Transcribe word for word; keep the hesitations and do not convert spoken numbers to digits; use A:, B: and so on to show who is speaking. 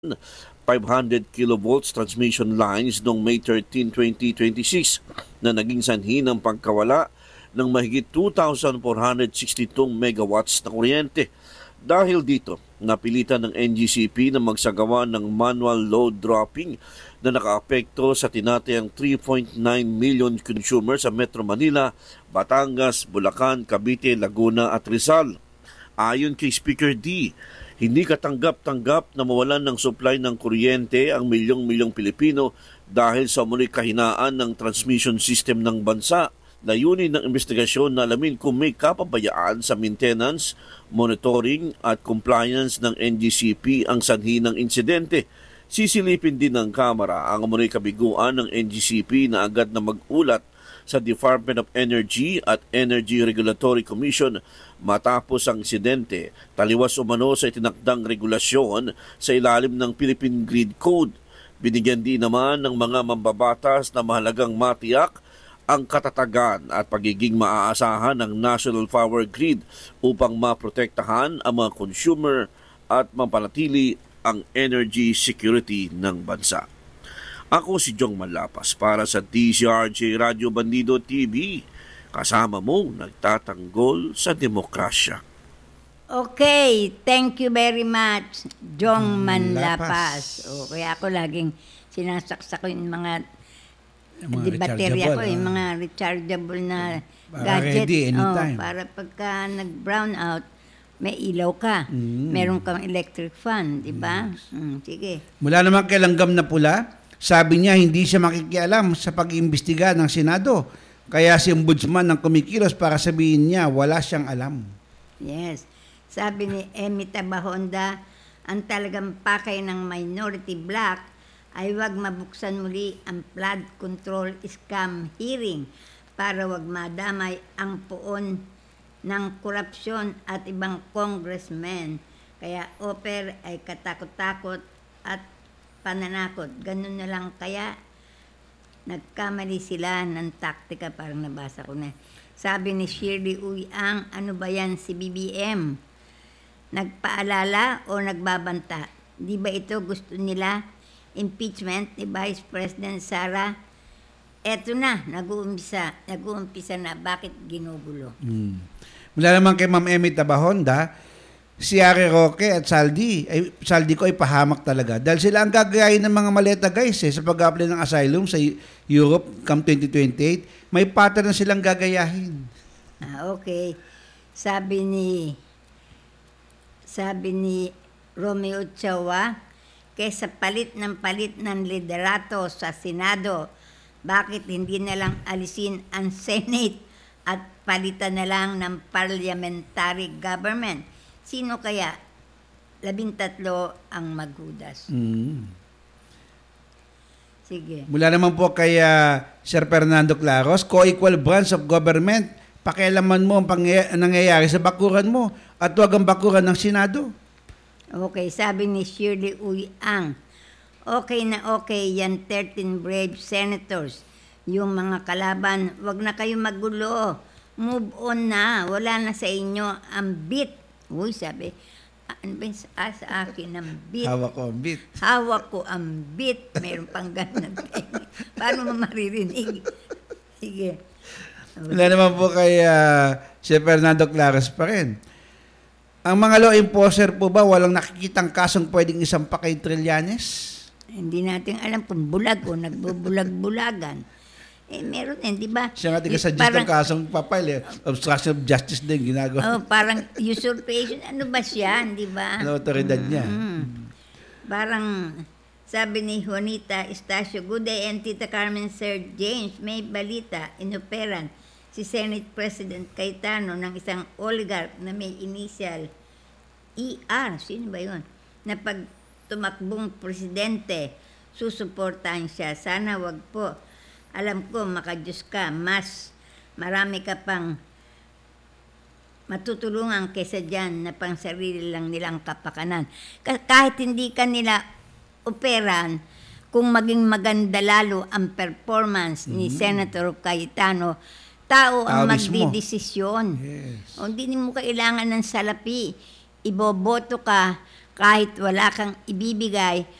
A: five hundred kilovolts transmission lines noong May thirteenth, twenty twenty-six na naging sanhi ng pagkawala ng mahigit two thousand four hundred sixty-two megawatts na kuryente. Dahil dito, napilitan ng N G C P na magsagawa ng manual load dropping na nakaapekto sa tinatayang three point nine million consumers sa Metro Manila, Batangas, Bulacan, Cavite, Laguna at Rizal. Ayon kay Speaker D, hindi katanggap-tanggap na mawalan ng supply ng kuryente ang milyong-milyong Pilipino dahil sa muli kahinaan ng transmission system ng bansa. Layunin ng investigasyon na alamin kung may kapabayaan sa maintenance, monitoring at compliance ng N G C P ang sanhi ng insidente. Sisilipin din ng Kamara ang muli kabiguan ng N G C P na agad na mag-ulat sa Department of Energy at Energy Regulatory Commission matapos ang insidente, taliwas umano sa itinakdang regulasyon sa ilalim ng Philippine Grid Code. Binigyan din naman ng mga mambabatas na mahalagang matiyak ang katatagan at pagiging maaasahan ng National Power Grid upang maprotektahan ang mga consumer at mapanatili ang energy security ng bansa. Ako si Jong Malapas para sa D Z R J Radio Bandido T V. Kasama mo, nagtatanggol sa demokrasya.
B: Okay, thank you very much, Jong
C: Manlapas.
B: Manlapas. O, kaya ako laging sinasaksak ko yung mga,
C: Yung mga
B: debaterya ko,
C: rechargeable,
B: yung
C: ah.
B: mga rechargeable na
C: Para
B: gadget.
C: ready anytime.
B: Oh, para pagka nag-brown out, may ilaw ka.
C: Mm.
B: Meron kang electric fan, di ba? Mm, sige.
C: Mula naman kay Langgam na Pula, sabi niya hindi siya makikialam sa pag-iimbestiga ng Senado. Kaya si Ombudsman ng kumikilos para sabihin niya wala siyang alam.
B: Yes. Sabi ni Emmy Tabahonda, ang talagang pakay ng minority black ay wag mabuksan muli ang flood control scam hearing para wag madamay ang puon ng korupsyon at ibang congressmen. Kaya offer ay katakot-takot at pananakot. Ganun na lang kaya nagkamali sila ng taktika, parang nabasa ko na. Sabi ni Shirley Uyang, ano ba yan si B B M? Nagpaalala o nagbabanta? Di ba ito gusto nila? Impeachment ni Vice President Sara? Eto na, nag-uumpisa, nag-uumpisa na. Bakit ginugulo?
C: Hmm. Mula naman kay Ma'am Emmy Tabahonda, si Ari Roque at Saldi, ay, Saldi ko ay pahamak talaga. Dahil sila ang gagayahin ng mga maleta guys eh, sa pag-apply ng asylum sa Europe come twenty twenty-eight. May pattern na silang gagayahin.
B: Ah, okay. Sabi ni sabi ni Romeo Chawa, kaysa palit ng palit ng liderato sa Senado, bakit hindi na lang alisin ang Senate at palitan na lang ng parliamentary government? Sino kaya? Labintatlo ang maghudas.
C: Mm.
B: Sige.
C: Mula naman po kay uh, Sir Fernando Claros, co-equal branch of government, pakialaman mo ang pangy- nangyayari sa bakuran mo at huwag ang bakuran ng Senado.
B: Okay, sabi ni Shirley Uyang, okay na okay yan thirteen brave senators. Yung mga kalaban, wag na kayo magulo. Move on na. Wala na sa inyo ang bit. Uy, sabi, ano ba yung sa, sa akin ang bit?
C: Hawak ko ang bit.
B: Hawak ko ang bit. Meron pang ganun. Paano mo maririnig? Sige.
C: Wala naman po kay uh, Sir Fernando Claros pa rin. Ang mga law enforcer po ba walang nakikitang kasong pwedeng isampa kay Trillanes?
B: Hindi natin alam kung bulag o nagbubulag-bulagan. Eh, meron din, di ba?
C: Siya nga
B: Y-
C: tiga-suggest
B: parang-
C: ng kasong papel eh. Obstruction of justice din ginagawa.
B: Oh, parang usurpation. Ano ba siya? Di ba?
C: Ano otoridad niya?
B: Mm. Parang sabi ni Juanita Estacio, good day and Tita Carmen, Sir James, may balita, inoperan si Senate President Cayetano ng isang oligarch na may initial E R, sino ba yun? Na pag tumakbong presidente, susuportahan siya. Sana wag po. Alam ko, makajus ka, mas marami ka pang matutulungan kaysa dyan na pang sarili lang nilang kapakanan. Kahit hindi ka nila operan, kung maging maganda lalo ang performance ni Senator Cayetano, tao ang
C: Tao mismo.
B: magdidesisyon.
C: Yes.
B: O, hindi mo kailangan ng salapi. Iboboto ka kahit wala kang ibibigay